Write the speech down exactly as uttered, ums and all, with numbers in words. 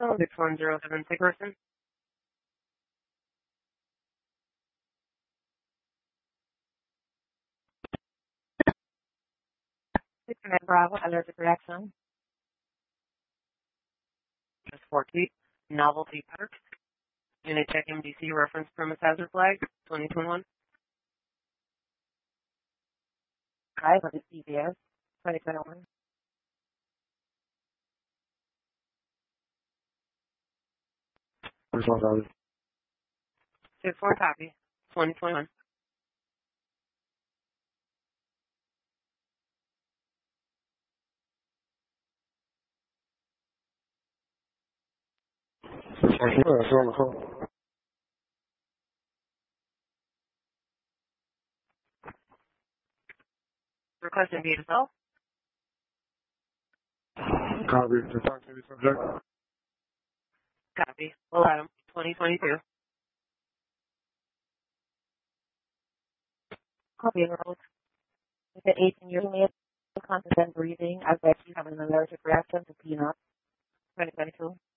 Oh, six one zero seven, sick person. six nine Bravo, allergic reaction. Just four T, Novelty Park. Unitech M D C reference premise hazard flag, twenty twenty-one. I have a C B S, twenty twenty-one. Which one's ours? six four copy, twenty twenty-one. Which one's yours? That's on the phone. Request and be yourself. Copy. To talk to the subject. Copy. Full item, twenty twenty-two. Copy enrolled. With the eighteen years old, constant breathing, I bet you have an allergic reaction to peanuts, twenty twenty-two.